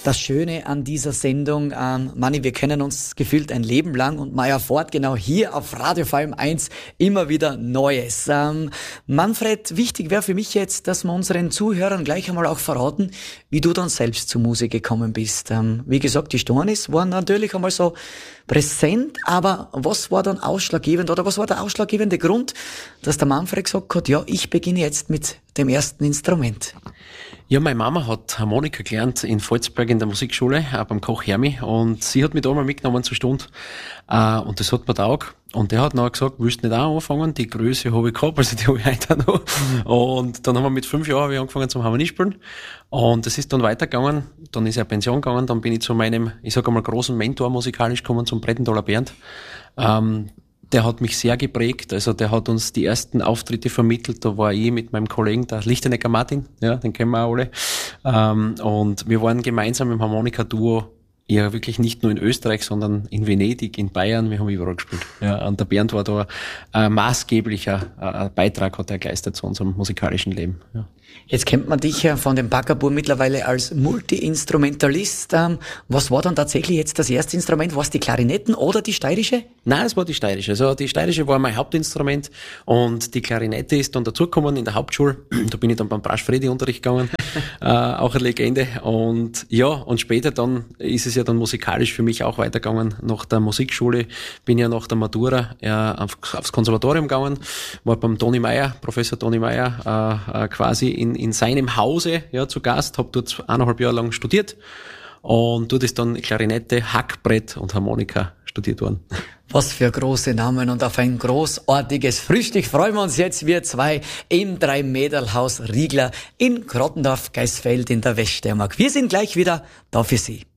Das Schöne an dieser Sendung, Manni, wir kennen uns gefühlt ein Leben lang und man erfährt genau hier auf Radio VM1 immer wieder Neues. Manfred, wichtig wäre für mich jetzt, dass wir unseren Zuhörern gleich einmal auch verraten, wie du dann selbst zur Musik gekommen bist. Wie gesagt, die Stornis waren natürlich einmal so präsent, aber was war dann ausschlaggebend oder was war der ausschlaggebende Grund, dass der Manfred gesagt hat, ja, ich beginne jetzt mit dem ersten Instrument? Ja, meine Mama hat Harmonika gelernt in Volzberg in der Musikschule, beim Koch Hermi, und sie hat mich da mal mitgenommen zur Stunde, und das hat mir taugt. Und der hat dann gesagt, willst du nicht auch anfangen? Die Größe habe ich gehabt, also die habe ich heute auch noch. Und dann haben wir mit 5 Jahren angefangen zum Harmoniespielen. Und das ist dann weitergegangen. Dann ist er in Pension gegangen. Dann bin ich zu meinem, ich sage einmal, großen Mentor musikalisch gekommen, zum Brettenthaler Bernd. Der hat mich sehr geprägt, also der hat uns die ersten Auftritte vermittelt, da war ich mit meinem Kollegen, der Lichtenecker Martin, ja, den kennen wir auch alle, und wir waren gemeinsam im Harmonika-Duo, ja wirklich nicht nur in Österreich, sondern in Venedig, in Bayern, wir haben überall gespielt. Ja, und der Bernd war da maßgeblicher Beitrag hat er geleistet zu unserem musikalischen Leben. Ja. Jetzt kennt man dich ja von dem Backabur mittlerweile als Multi-Instrumentalist. Was war dann tatsächlich jetzt das erste Instrument? War es die Klarinetten oder die steirische? Nein, es war die steirische. Also die steirische war mein Hauptinstrument und die Klarinette ist dann dazugekommen in der Hauptschule. Da bin ich dann beim Brasch-Fredi-Unterricht gegangen, auch eine Legende. Und ja, und später dann ist es ja dann musikalisch für mich auch weitergegangen. Nach der Musikschule bin ich ja nach der Matura aufs Konservatorium gegangen, war beim Toni Meyer, Professor Toni Meyer, quasi in seinem Hause, ja, zu Gast, habe dort 1,5 Jahre lang studiert und dort ist dann Klarinette, Hackbrett und Harmonika studiert worden. Was für große Namen und auf ein großartiges Frühstück freuen wir uns jetzt, wir zwei im 3-Mäderl-Haus Riegler in Krottendorf-Geisfeld in der Weststeiermark. Wir sind gleich wieder da für Sie.